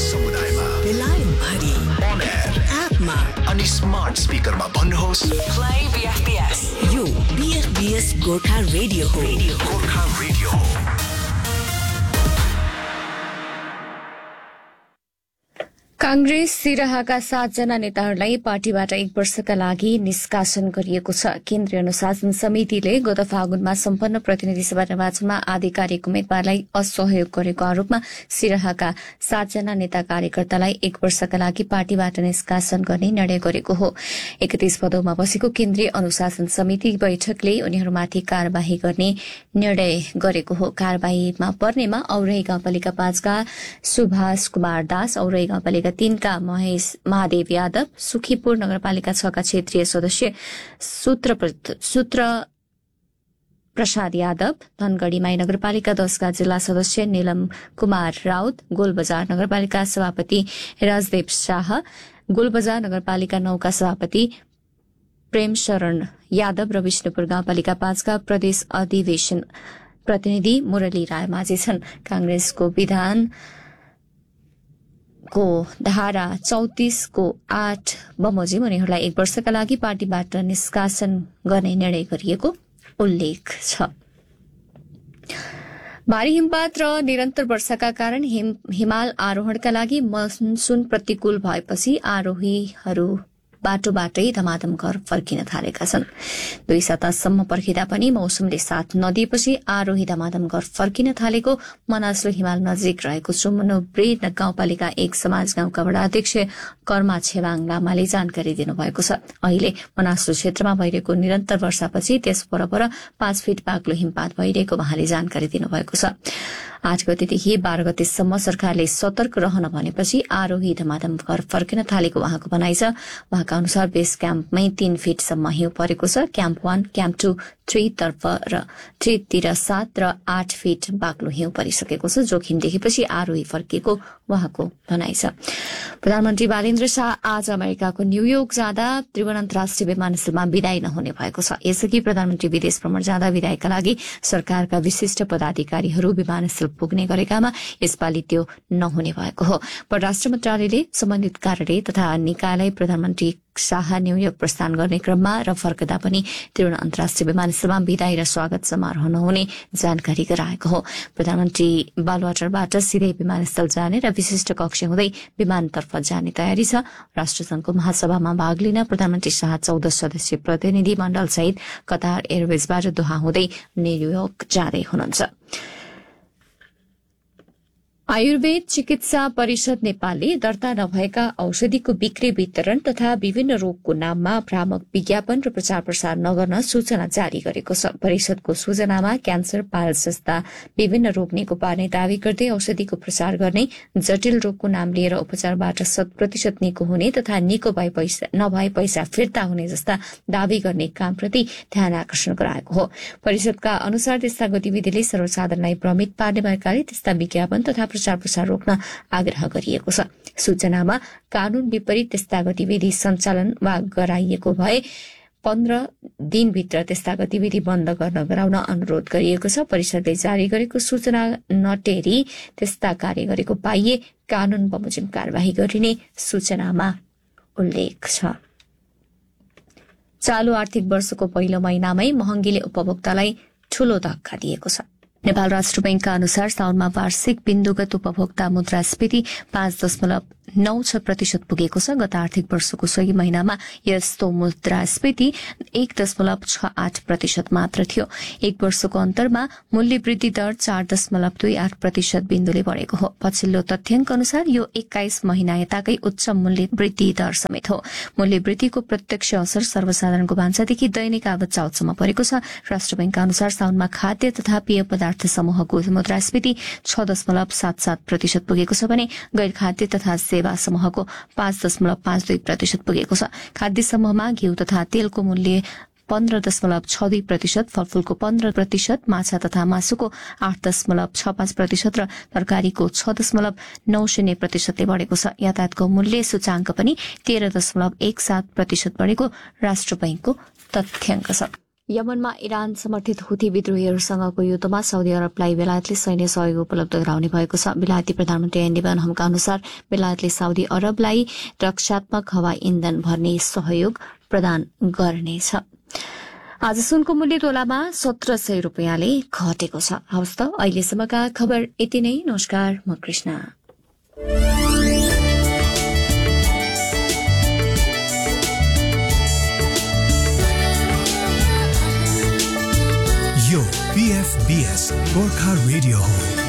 समुदायमा बेलायम भरि on air एपमा अनि स्मार्ट स्पिकरमा भन्नुहोस् प्ले बीएफबीएस यो बीएफबीएस गोर्खा रेडियो हो गोर्खा रेडियो हो। कांग्रेस सिराहाका 7 जना नेताहरूलाई पार्टीबाट 1 वर्षका लागि निष्कासन गरिएको छ। केन्द्रीय अनुशासन समितिले गत फागुनमा सम्पन्न प्रतिनिधि सभा निर्वाचनमा आधिकारिक उम्मेद्वारलाई असहयोग गरेको आरोपमा सिराहाका 7 जना नेता कार्यकर्तालाई 1 वर्षका लागि पार्टीबाट निष्कासन गर्ने निर्णय गरेको हो। 31 भदौमा बसेको केन्द्रीय अनुशासन समिति बैठकले उनीहरूमाथि कार्यवाही गर्ने निर्णय गरेको हो। कार्यवाहीमा पर्नेमा औरही गाउँपालिका 5 का सुभाष कुमार दास, औरही गाउँपालिका 3 का महेश महादेव यादव, सुखीपुर नगरपालिका 6 का क्षेत्रीय सदस्य सूत्र प्रसाद यादव, धनगढ़ी नगरपालिका 10 का जिल्ला सदस्य नीलम कुमार राउत, गोलबजार नगरपालिका सभापति राजदेव शाह, गोलबजार नगरपालिका 9 का सभापति प्रेम शरण यादव र विष्णुपुर गाउँपालिका 5 का प्रदेश अधिवेशन प्रतिनिधि मुरली राय माझी छन्। कांग्रेसको विधान को धारा 34 को 8 बमोजिम उनीहरूलाई 1 वर्षका लागि पार्टीबाट निष्कासन गर्ने निर्णय गरिएको उल्लेख छ। भारी हिमपात र निरन्तर वर्षाका कारण हिमाल आरोहणका लागि मनसून प्रतिकूल भएपछि आरोहीहरू बाटोबाटै धमाधम घर फर्किन थालेका छन्। 2 सातासम्म पर्खिँदा पनि मौसमले साथ नदिएपछि आरोही धमाधम घर फर्किन थालेको मनासलु हिमाल नजिक रहेको सुमनोब्रे गाउँपालिका 1 समाज गाउँका वडा अध्यक्ष कर्मा छेवाङ लामाले जानकारी दिनुभएको छ। अहिले मनासलु क्षेत्रमा भइरहेको निरन्तर वर्षापछि त्यस परपर 5 फिट बाक्लो हिमपात भइरहेको उहाँले जानकारी दिनुभएको छ। 8 गतेदेखि 12 गतेसम्म सरकारले सतर्क रहन भनेपछि आरोही धमाधम घर फर्किन थालेको उहाँको भनाइ छ। उहाँका अनुसार बेस क्याम्पमै 3 फिटसम्म हिउँ परेको छ। क्याम्प 1, क्याम्प 2, 3 तर्फ र 3 तिर 7 र 8 फिट बाक्लो हिउँ परिसकेको छ। जोखिम देखेपछि आरोही फर्किएको उहाँको भनाइ छ। प्रधानमन्त्री बालेन्द्र शाह आज अमेरिकाको न्यूयोर्क जाँदा त्रिभुवन अन्तर्राष्ट्रिय विमानस्थलमा विदाई नहुने भएको छ। यसअघि प्रधानमन्त्री विदेश भ्रमण जाँदा विदाईका लागि सरकारका विशिष्ट पदाधिकारीहरू विमानस्थल पुग्ने गरेकामा यसपालि त्यो नहुने भएको हो। परराष्ट्र मन्त्रालयले सम्बन्धित कार्यालय तथा निकायलाई प्रधानमन्त्री शाह न्यूयोर्क प्रस्थान गर्ने क्रममा र फर्कदा पनि त्रिभुवन अन्तर्राष्ट्रिय विमानस्थलमा विदाई र स्वागत समारोह नहुने जानकारी गराएको हो। प्रधानमन्त्री बालवाटरबाट सिधै विमानस्थल जाने र विशिष्ट कक्ष हुँदै विमानतर्फ जाने तयारी छ। राष्ट्रसंघको महासभामा भाग लिन प्रधानमन्त्री शाह 14 सदस्यीय प्रतिनिधि मण्डल सहित कतार एयरवेजबाट दोहा हुँदै न्यूयोर्क जाँदै हुनुहुन्छ। आयुर्वेद चिकित्सा परिषद नेपालले दर्ता नभएका औषधिको बिक्री वितरण तथा विभिन्न रोगको नाममा भ्रामक विज्ञापन र प्रचार प्रसार नगर्न सूचना जारी गरेको छ। परिषदको सूचनामा क्यान्सर, पाइल्स जस्ता विभिन्न रोग निको पार्ने दावी गर्दै औषधिको प्रचार गर्ने, जटिल रोगको नाम लिएर उपचारबाट 100% निको हुने तथा निको नभए पैसा फिर्ता हुने जस्ता दावी गर्ने कामप्रति ध्यान आकर्षण गराएको हो। परिषदका अनुसार त्यस्ता गतिविधिले सर्वसाधारणलाई भ्रमित पार्ने भएकाले त्यस्ता विज्ञापन तथा प्रचार रोक्न आग्रह गरिएको छ। सूचनामा कानून विपरीत त्यस्ता गतिविधि सञ्चालन वा गराइएको भए 15 दिनभित्र त्यस्ता गतिविधि बन्द गराउन अनुरोध गरिएको छ। परिषदले जारी गरेको सूचना नटेरी त्यस्ता कार्य गरेको पाइए कानून बमोजिम कार्यवाही गरिने सूचनामा उल्लेख छ। चालू आर्थिक वर्षको पहिलो महिनामै महँगीले उपभोक्तालाई ठूलो धक्का दिएको छ। नेपाल राष्ट्र बैंकका अनुसार साउनमा वार्षिक बिन्दुगत उपभोक्ता मुद्रास्फीति 5.96% पुगेको छ। गत आर्थिक वर्षको सोही महिनामा यस्तो मुद्रास्फीति 1.68% मात्र थियो। 1 वर्षको अन्तरमा मूल्य वृद्धि दर 4.28% बिन्दुले बढेको हो। पछिल्लो तथ्याङ्क अनुसार यो 21 महिना यताकै उच्च मूल्य वृद्धि दर समेत हो। मूल्य वृद्धिको प्रत्यक्ष असर सर्वसाधारणको भान्सादेखि दैनिक आवत चाउतसम्म परेको छ। राष्ट्र बैंकका अनुसार साउनमा खाद्य तथा पेय पदार्थ समूहको मुद्रास्फीति 6.77% पुगेको छ भने गैर खाद्य तथा सेवा समूहको 5.52% पुगेको छ। खाद्य समूहमा घिउ तथा तेलको मूल्य 15.62%, फलफूलको 15%, माछा तथा मासुको 8.65% र तरकारीको 6.90% बढ़ेको छ। यातायातको मूल्य सूचाङ्क पनि 13.17% बढ़ेको राष्ट्र बैंकको तथ्याङ्क छ। यमनमा इरान समर्थित हुथी विद्रोहीहरूसँगको युद्धमा साउदी अरबलाई बेलायतले सैन्य सहयोग उपलब्ध गराउने भएको छ। बेलायती प्रधानमन्त्री एन्डी बेन हमका अनुसार बेलायतले साउदी अरबलाई रक्षात्मक हवाई इन्धन भर्ने सहयोग प्रदान गर्नेछ। आज सुनको मूल्य तोलामा 1700 रुपियाँले घटेको छ। हवस् त अहिलेसम्मका खबर यति नै। नमस्कार, म कृष्ण। यो PFBS गोर्खा रेडियो हो।